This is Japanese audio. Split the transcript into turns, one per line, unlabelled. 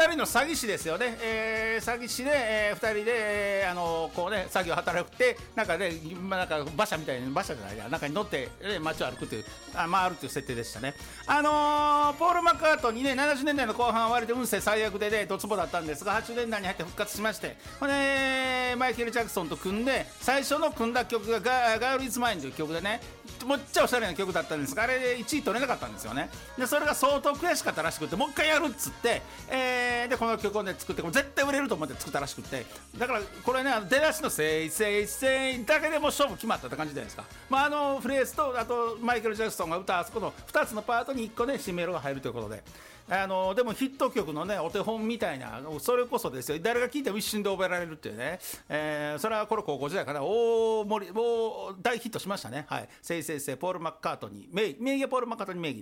2人の詐欺師ですよね、詐欺師で、2人で、こうね、作業働くってなんかね、なんか馬車みたいに馬車じゃないや、中に乗って、街を歩くという回るという設定でしたね。ポール・マッカートニーね、70年代の後半は割と運勢最悪でね、ドツボだったんですが、80年代に入って復活しまして、ほんでマイケル・ジャクソンと組んで、最初の組んだ曲がガール・イズ・マインという曲でね、むっちゃおしゃれな曲だったんですが、あれで1位取れなかったんですよね。でそれが相当悔しかったらしくて、もう一回やるっつって、でこの曲を、ね、作って絶対売れると思って作ったらしくて、だからこれね、出だしのせいせいせいだけでも勝負決まったって感じじゃないですか。フレーズとあとマイケル・ジャクソンが歌うあそこの2つのパートに1個ね、新メロが入るということで、でもヒット曲のね、お手本みたいな、それこそですよ、誰が聴いても一瞬で覚えられるっていうね、それはこれ高校時代からもう大ヒットしましたね。はい、せいせいせい、ポール・マッカートニー名義はポール・マッカートニー名義